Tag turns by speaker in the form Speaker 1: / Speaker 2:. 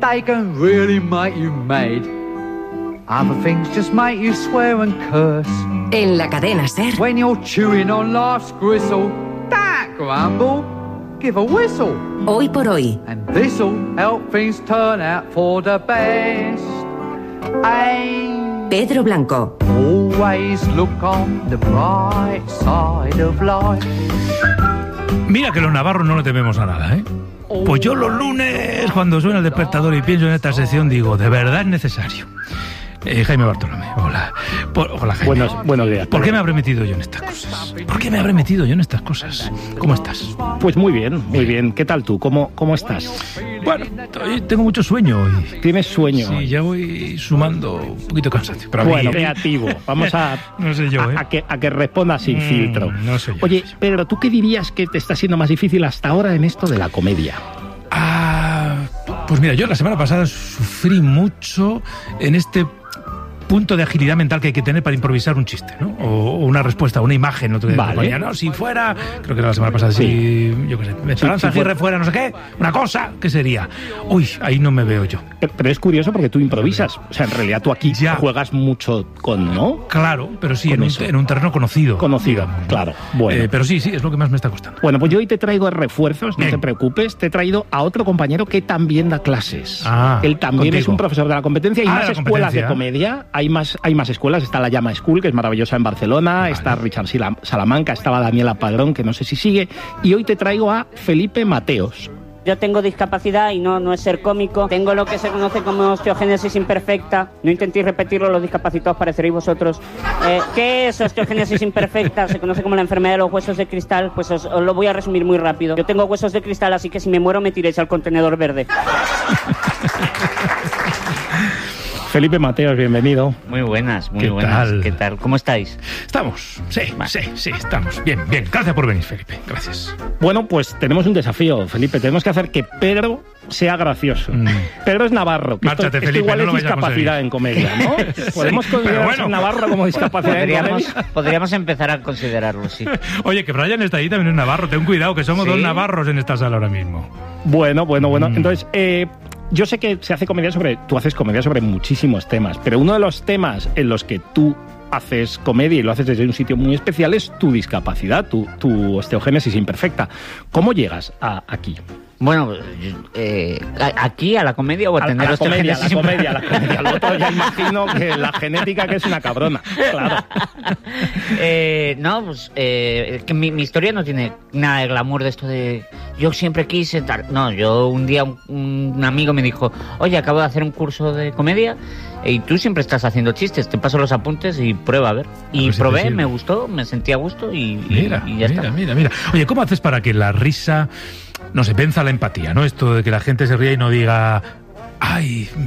Speaker 1: they can really make you mad. Other things just make you swear and curse.
Speaker 2: En la cadena SER.
Speaker 1: When you're chewing on life's gristle, don't grumble, give a whistle.
Speaker 2: Hoy por hoy.
Speaker 1: And this'll help things turn out for the best.
Speaker 2: Pedro Blanco.
Speaker 1: Always look on the bright side of life.
Speaker 3: Mira que los navarros no le tememos a nada, ¿eh? Pues yo los lunes, cuando suena el despertador y pienso en esta sección, digo, de verdad es necesario. Jaime Bartolomé, hola. Hola, Jaime.
Speaker 4: Buenos días.
Speaker 3: ¿Por qué me habré metido yo en estas cosas? ¿Por qué me habré metido yo en estas cosas? ¿Cómo estás?
Speaker 4: Pues muy bien. ¿Qué tal tú? ¿Cómo estás?
Speaker 3: Bueno, tengo mucho sueño hoy.
Speaker 4: ¿Tienes sueño?
Speaker 3: Sí, ya voy sumando un poquito de cansancio. Pero
Speaker 4: bueno, creativo. Vamos a...
Speaker 3: no sé yo,
Speaker 4: a que respondas sin filtro.
Speaker 3: No sé yo.
Speaker 4: Oye, Pedro, ¿tú qué dirías que te está siendo más difícil hasta ahora en esto de la comedia?
Speaker 3: Pues mira, yo la semana pasada sufrí mucho en este punto de agilidad mental que hay que tener para improvisar un chiste, ¿no? O una respuesta, una imagen. Otro día
Speaker 4: vale.
Speaker 3: No, si fuera, creo que era la semana pasada, sí. Yo qué sé, Esperanza Aguirre fuera no sé qué, una cosa, ¿qué sería? Uy, ahí no me veo yo.
Speaker 4: Pero es curioso porque tú improvisas. O sea, en realidad tú aquí ya juegas mucho con, ¿no?
Speaker 3: Claro, pero sí, en un terreno conocido.
Speaker 4: Conocido, claro. Bueno.
Speaker 3: Pero sí, es lo que más me está costando.
Speaker 4: Bueno, pues yo hoy te traigo refuerzos, no te preocupes. Te he traído a otro compañero que también da clases. Él también es un profesor de la competencia. Hay más escuelas de comedia. Hay más escuelas, está la Llama School, que es maravillosa en Barcelona, vale. Está Richard Salamanca, estaba Daniela Padrón, que no sé si sigue, y hoy te traigo a Felipe Mateos.
Speaker 5: Yo tengo discapacidad y no es ser cómico. Tengo lo que se conoce como osteogénesis imperfecta. No intentéis repetirlo, los discapacitados pareceréis vosotros. ¿Qué es osteogénesis imperfecta? Se conoce como la enfermedad de los huesos de cristal. Pues os lo voy a resumir muy rápido. Yo tengo huesos de cristal, así que si me muero me tiréis al contenedor verde.
Speaker 4: Felipe Mateos, bienvenido.
Speaker 6: Muy buenas.
Speaker 3: ¿Qué tal?
Speaker 6: ¿Qué tal? ¿Cómo estáis?
Speaker 3: Estamos, sí, estamos. Bien. Gracias por venir, Felipe. Gracias.
Speaker 4: Bueno, pues tenemos un desafío, Felipe. Tenemos que hacer que Pedro sea gracioso. Pedro es navarro.
Speaker 3: Márchate, Felipe,
Speaker 4: esto igual
Speaker 3: no
Speaker 4: es discapacidad en comedia, ¿no? Podemos considerar ser navarro como discapacidad en comedia.
Speaker 6: Podríamos empezar a considerarlo, sí.
Speaker 3: Oye, que Brian está ahí también es navarro. Ten cuidado, que somos dos navarros en esta sala ahora mismo.
Speaker 4: Bueno. Entonces, yo sé que tú haces comedia sobre muchísimos temas, pero uno de los temas en los que tú haces comedia y lo haces desde un sitio muy especial es tu discapacidad, tu osteogénesis imperfecta. ¿Cómo llegas aquí?
Speaker 6: Bueno, ¿aquí a la comedia o a tener osteogénesis?
Speaker 4: A la comedia. Lo otro ya imagino que la genética que es una cabrona, claro.
Speaker 6: Que mi historia no tiene nada de glamour de esto de yo siempre quise tal. No, yo un día un amigo me dijo, oye, acabo de hacer un curso de comedia y tú siempre estás haciendo chistes, te paso los apuntes y prueba a ver. Y probé, me gustó, me sentí a gusto y ya está.
Speaker 3: Mira. Oye, ¿cómo haces para que la risa, no sé, venza la empatía, ¿no? Esto de que la gente se ría y no diga, ay,